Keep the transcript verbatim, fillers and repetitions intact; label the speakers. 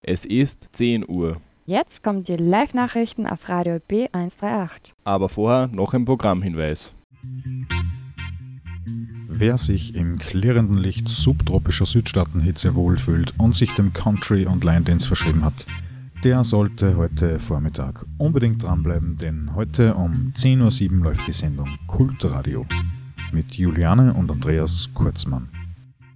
Speaker 1: Es ist zehn Uhr.
Speaker 2: Jetzt kommen die Live-Nachrichten auf Radio B eins drei acht.
Speaker 1: Aber vorher noch ein Programmhinweis.
Speaker 3: Wer sich im klirrenden Licht subtropischer Südstaatenhitze wohlfühlt und sich dem Country und Line Dance verschrieben hat, der sollte heute Vormittag unbedingt dranbleiben, denn heute um zehn Uhr sieben läuft die Sendung Kultradio mit Juliane und Andreas Kurzmann.